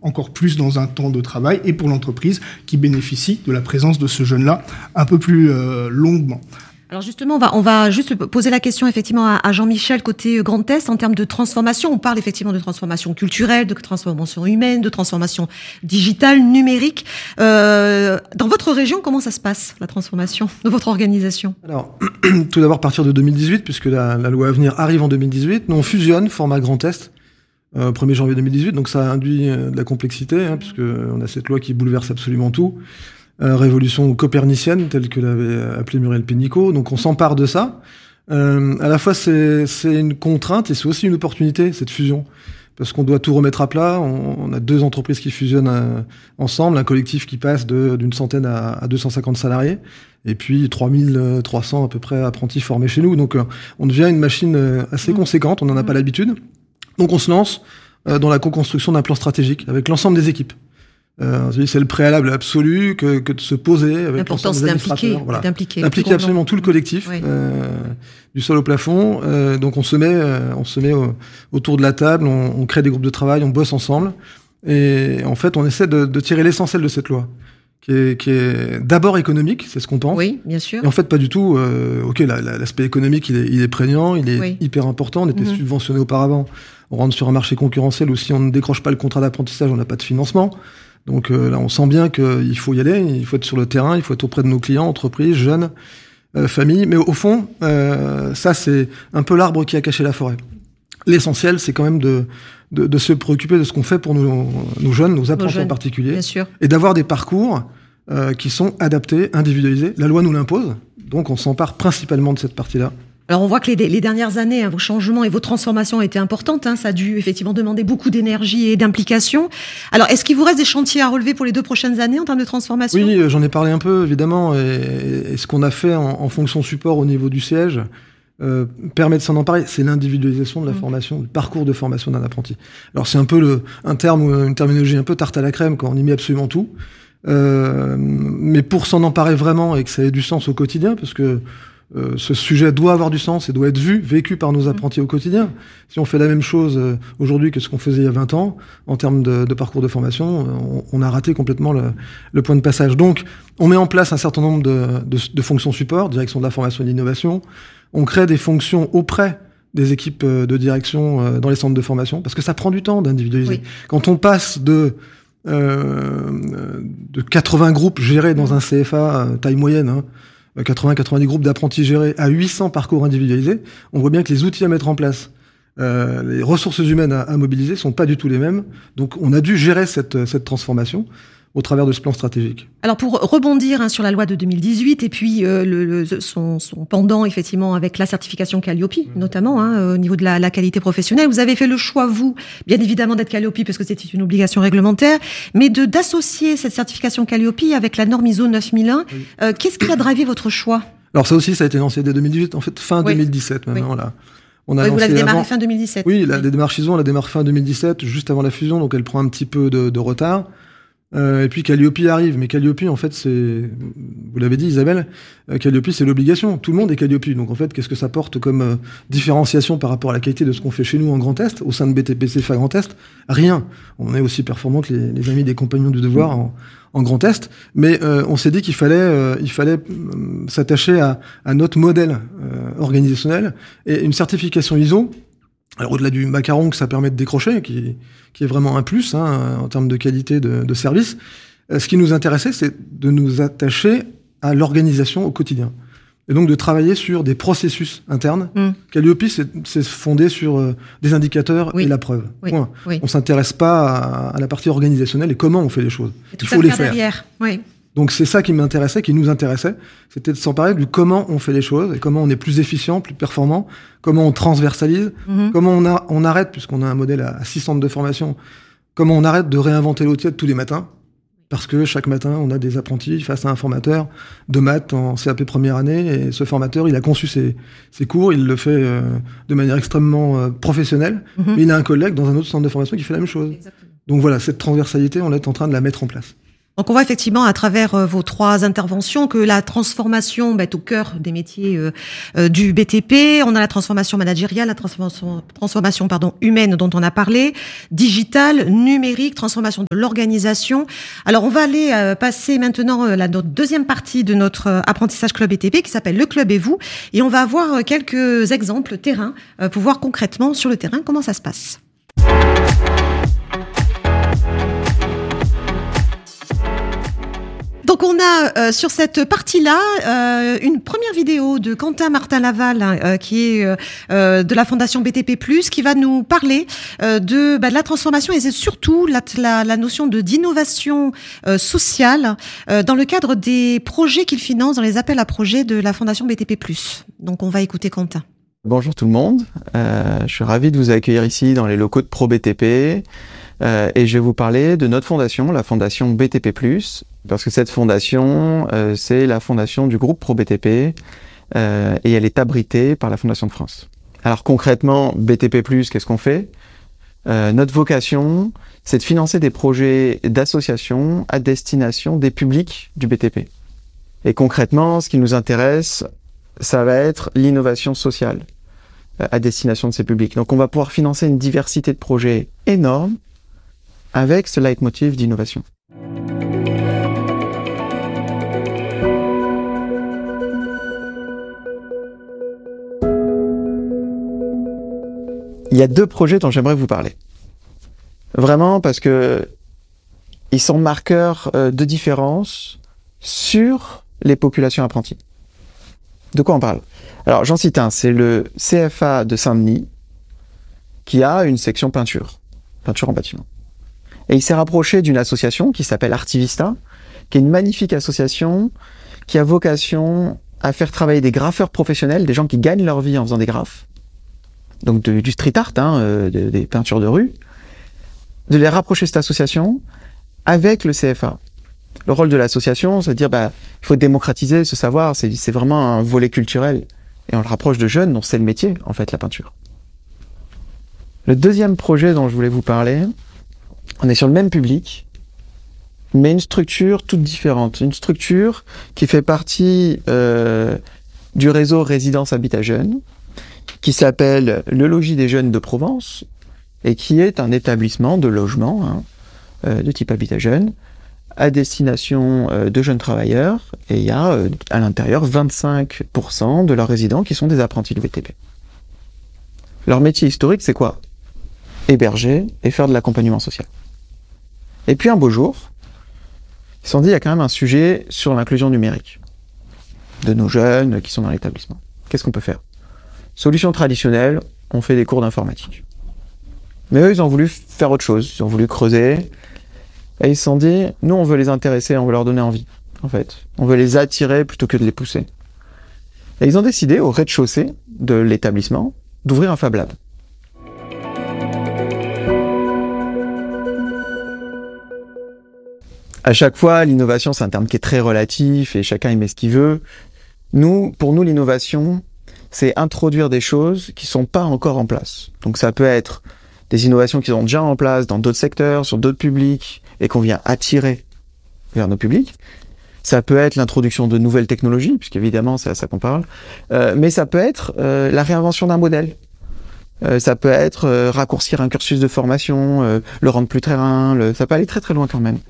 encore plus dans un temps de travail, et pour l'entreprise qui bénéficie de la présence de ce jeune-là un peu plus longuement. Alors justement, on va juste poser la question effectivement à Jean-Michel côté Grand Est en termes de transformation. On parle effectivement de transformation culturelle, de transformation humaine, de transformation digitale, numérique. Dans votre région, comment ça se passe, la transformation de votre organisation ? Alors, tout d'abord, à partir de 2018, puisque la loi à venir arrive en 2018, nous on fusionne format Grand Est 1er janvier 2018, donc ça induit de la complexité, puisque on a cette loi qui bouleverse absolument tout. Révolution copernicienne, telle que l'avait appelée Muriel Pénicaud. Donc on s'empare de ça. À la fois c'est une contrainte et c'est aussi une opportunité, cette fusion. Parce qu'on doit tout remettre à plat. On a 2 entreprises qui fusionnent ensemble, un collectif qui passe d'une centaine à 250 salariés, et puis 3300 à peu près apprentis formés chez nous. Donc on devient une machine assez conséquente, on n'en a pas l'habitude. Donc on se lance dans la co-construction d'un plan stratégique avec l'ensemble des équipes. C'est le préalable absolu que de se poser avec l'important, c'est d'impliquer, d'impliquer absolument tout le collectif, du sol au plafond. Donc on se met autour de la table, on crée des groupes de travail, on bosse ensemble, et en fait on essaie de tirer l'essentiel de cette loi, qui est d'abord économique, c'est ce qu'on pense. Oui, bien sûr. Et en fait pas du tout. L'aspect économique il est prégnant, il est hyper important. On était subventionné auparavant. On rentre sur un marché concurrentiel où si on ne décroche pas le contrat d'apprentissage, on n'a pas de financement. Donc là, on sent bien qu'il faut y aller, il faut être sur le terrain, il faut être auprès de nos clients, entreprises, jeunes, familles. Mais au fond, ça, c'est un peu l'arbre qui a caché la forêt. L'essentiel, c'est quand même de se préoccuper de ce qu'on fait pour nos jeunes, nos apprentis en particulier, bien sûr. Et d'avoir des parcours qui sont adaptés, individualisés. La loi nous l'impose, donc on s'empare principalement de cette partie-là. Alors on voit que les dernières années, vos changements et vos transformations ont été importantes. Ça a dû effectivement demander beaucoup d'énergie et d'implication. Alors est-ce qu'il vous reste des chantiers à relever pour les 2 prochaines années en termes de transformation ? Oui, j'en ai parlé un peu évidemment. Et ce qu'on a fait en fonction support au niveau du siège permet de s'en emparer. C'est l'individualisation de la formation, du parcours de formation d'un apprenti. Alors c'est un peu un terme ou une terminologie un peu tarte à la crème quand on y met absolument tout. Mais pour s'en emparer vraiment et que ça ait du sens au quotidien, parce que ce sujet doit avoir du sens et doit être vécu par nos apprentis au quotidien. Si on fait la même chose aujourd'hui que ce qu'on faisait il y a 20 ans, en termes de parcours de formation, on a raté complètement le point de passage. Donc, on met en place un certain nombre de fonctions support, direction de la formation et de l'innovation. On crée des fonctions auprès des équipes de direction dans les centres de formation, parce que ça prend du temps d'individualiser. Oui. Quand on passe de 80 groupes gérés dans un CFA taille moyenne, 80-90 groupes d'apprentis gérés à 800 parcours individualisés, on voit bien que les outils à mettre en place, les ressources humaines à mobiliser sont pas du tout les mêmes. Donc on a dû gérer cette transformation au travers de ce plan stratégique. Alors pour rebondir sur la loi de 2018 et puis son pendant effectivement avec la certification Calliope, notamment au niveau de la qualité professionnelle, vous avez fait le choix, vous, bien évidemment d'être Calliope parce que c'était une obligation réglementaire, mais d'associer cette certification Calliope avec la norme ISO 9001. Oui. Qu'est-ce qui a drivé votre choix ? Alors ça aussi, ça a été lancé dès 2018, en fait fin 2017 maintenant. Là. On a vous l'avez démarré fin 2017. Oui, la démarche ISO, on l'a démarré fin 2017, juste avant la fusion, donc elle prend un petit peu de retard. Et puis Calliope arrive, mais Calliope en fait vous l'avez dit Isabelle, Calliope c'est l'obligation, tout le monde est Calliope, donc en fait qu'est-ce que ça porte comme différenciation par rapport à la qualité de ce qu'on fait chez nous en Grand Est, au sein de BTPC FA Grand Est? Rien, on est aussi performant que les amis des compagnons du devoir en Grand Est, mais on s'est dit qu'il fallait s'attacher à notre modèle organisationnel, et une certification ISO. Alors au-delà du macaron que ça permet de décrocher, qui est vraiment un plus en termes de qualité de service, ce qui nous intéressait, c'est de nous attacher à l'organisation au quotidien. Et donc de travailler sur des processus internes. Calliope, c'est fondé sur des indicateurs et la preuve. Point. Oui. On s'intéresse pas à la partie organisationnelle et comment on fait les choses. Il faut les faire. Derrière. Oui. Donc c'est ça qui m'intéressait, qui nous intéressait, c'était de s'emparer du comment on fait les choses et comment on est plus efficient, plus performant, comment on transversalise, comment on arrête, puisqu'on a un modèle à 6 centres de formation, comment on arrête de réinventer l'eau tiède tous les matins, parce que chaque matin on a des apprentis face à un formateur de maths en CAP première année, et ce formateur il a conçu ses cours, il le fait de manière extrêmement professionnelle, mais il a un collègue dans un autre centre de formation qui fait la même chose. Exactement. Donc voilà, cette transversalité on est en train de la mettre en place. Donc on voit effectivement à travers vos 3 interventions que la transformation est au cœur des métiers du BTP. On a la transformation managériale, la transformation humaine dont on a parlé, digitale, numérique, transformation de l'organisation. Alors on va aller passer maintenant notre deuxième partie de notre apprentissage club BTP qui s'appelle le club et vous, et on va avoir quelques exemples terrain pour voir concrètement sur le terrain comment ça se passe. Donc on a sur cette partie-là une première vidéo de Quentin Martin-Laval qui est de la Fondation BTP+, qui va nous parler de la transformation et c'est surtout la notion d'innovation sociale dans le cadre des projets qu'il finance dans les appels à projets de la Fondation BTP+. Donc on va écouter Quentin. Bonjour tout le monde, je suis ravi de vous accueillir ici dans les locaux de ProBTP et je vais vous parler de notre fondation, la Fondation BTP+, parce que cette fondation, c'est la fondation du groupe ProBTP et elle est abritée par la Fondation de France. Alors concrètement, BTP+, qu'est-ce qu'on fait ? Notre vocation, c'est de financer des projets d'associations à destination des publics du BTP. Et concrètement, ce qui nous intéresse, ça va être l'innovation sociale à destination de ces publics. Donc on va pouvoir financer une diversité de projets énormes avec ce leitmotiv d'innovation. Il y a 2 projets dont j'aimerais vous parler. Vraiment parce que ils sont marqueurs de différence sur les populations apprenties. De quoi on parle ? Alors j'en cite un, c'est le CFA de Saint-Denis qui a une section peinture en bâtiment. Et il s'est rapproché d'une association qui s'appelle Artivista, qui est une magnifique association qui a vocation à faire travailler des graffeurs professionnels, des gens qui gagnent leur vie en faisant des graphes, donc du street art, des peintures de rue, de les rapprocher de cette association avec le CFA. Le rôle de l'association, c'est de dire, il faut démocratiser ce savoir, c'est vraiment un volet culturel. Et on le rapproche de jeunes dont c'est le métier, en fait, la peinture. Le deuxième projet dont je voulais vous parler, on est sur le même public, mais une structure toute différente. Une structure qui fait partie du réseau Résidence Habitat Jeunes, qui s'appelle le Logis des Jeunes de Provence, et qui est un établissement de logement de type Habitat Jeunes, à destination de jeunes travailleurs, et il y a à l'intérieur 25% de leurs résidents qui sont des apprentis du BTP. Leur métier historique, c'est quoi ? Héberger et faire de l'accompagnement social. Et puis un beau jour, ils se sont dit, il y a quand même un sujet sur l'inclusion numérique de nos jeunes qui sont dans l'établissement. Qu'est-ce qu'on peut faire ? Solution traditionnelle, on fait des cours d'informatique. Mais eux, ils ont voulu faire autre chose, ils ont voulu creuser, et ils se sont dit, nous, on veut les intéresser, on veut leur donner envie, en fait. On veut les attirer plutôt que de les pousser. Et ils ont décidé, au rez-de-chaussée de l'établissement, d'ouvrir un Fab Lab. À chaque fois, l'innovation, c'est un terme qui est très relatif et chacun y met ce qu'il veut. Pour nous, l'innovation, c'est introduire des choses qui sont pas encore en place. Donc ça peut être des innovations qui sont déjà en place dans d'autres secteurs, sur d'autres publics, et qu'on vient attirer vers nos publics. Ça peut être l'introduction de nouvelles technologies, puisqu'évidemment, c'est à ça qu'on parle. Mais ça peut être la réinvention d'un modèle. Ça peut être raccourcir un cursus de formation, le rendre plus terrain, ça peut aller très très loin quand même.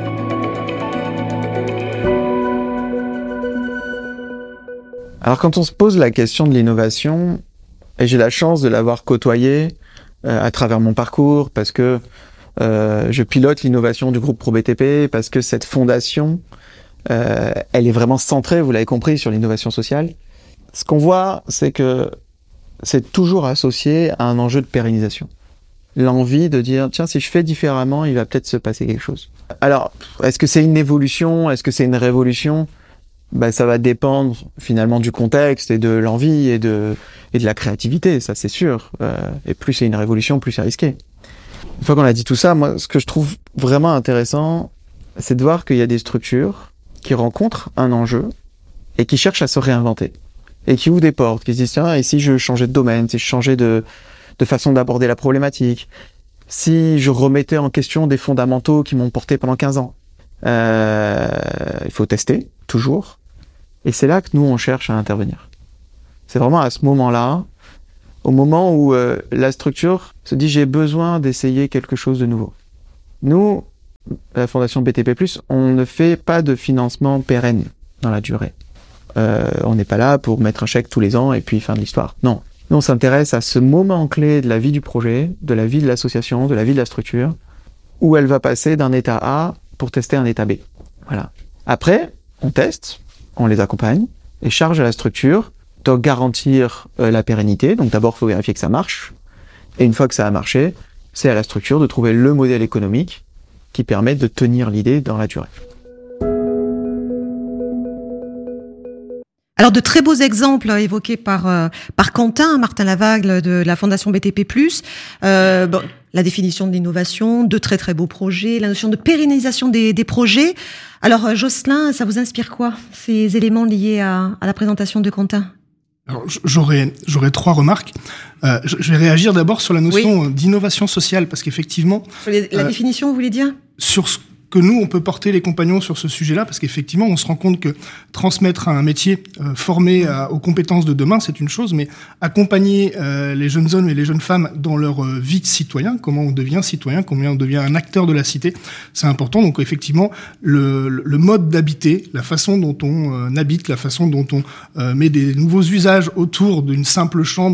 Alors quand on se pose la question de l'innovation, et j'ai la chance de l'avoir côtoyé à travers mon parcours, parce que je pilote l'innovation du groupe ProBTP, parce que cette fondation, elle est vraiment centrée, vous l'avez compris, sur l'innovation sociale. Ce qu'on voit, c'est que c'est toujours associé à un enjeu de pérennisation. L'envie de dire, tiens, si je fais différemment, il va peut-être se passer quelque chose. Alors, est-ce que c'est une évolution ? Est-ce que c'est une révolution ? Ça va dépendre finalement du contexte et de l'envie et de la créativité, ça c'est sûr. Et plus c'est une révolution, plus c'est risqué. Une fois qu'on a dit tout ça, moi, ce que je trouve vraiment intéressant, c'est de voir qu'il y a des structures qui rencontrent un enjeu et qui cherchent à se réinventer. Et qui ouvrent des portes, qui se disent, tiens, et si je changeais de domaine, si je changeais de façon d'aborder la problématique, si je remettais en question des fondamentaux qui m'ont porté pendant 15 ans. Il faut tester, toujours. Et c'est là que nous, on cherche à intervenir. C'est vraiment à ce moment-là, au moment où la structure se dit « j'ai besoin d'essayer quelque chose de nouveau ». Nous, la Fondation BTP+, on ne fait pas de financement pérenne dans la durée. On n'est pas là pour mettre un chèque tous les ans et puis fin de l'histoire. Non. Nous, on s'intéresse à ce moment clé de la vie du projet, de la vie de l'association, de la vie de la structure, où elle va passer d'un état A pour tester un état B. Voilà. Après, on teste, on les accompagne, et charge à la structure de garantir la pérennité. Donc d'abord, il faut vérifier que ça marche. Et une fois que ça a marché, c'est à la structure de trouver le modèle économique qui permet de tenir l'idée dans la durée. Alors, de très beaux exemples évoqués par Quentin, Martin Lavagle de la Fondation BTP+. La définition de l'innovation, de très très beaux projets, la notion de pérennisation des projets. Alors, Jocelyn, ça vous inspire quoi, ces éléments liés à la présentation de Quentin? Alors, j'aurais 3 remarques. Je vais réagir d'abord sur la notion d'innovation sociale, parce qu'effectivement... La définition, vous voulez dire? Sur ce que nous, on peut porter les compagnons sur ce sujet-là, parce qu'effectivement, on se rend compte que transmettre un métier, former aux compétences de demain, c'est une chose, mais accompagner les jeunes hommes et les jeunes femmes dans leur vie de citoyen, comment on devient citoyen, comment on devient un acteur de la cité, c'est important. Donc effectivement, le mode d'habiter, la façon dont on habite, la façon dont on met des nouveaux usages autour d'une simple chambre,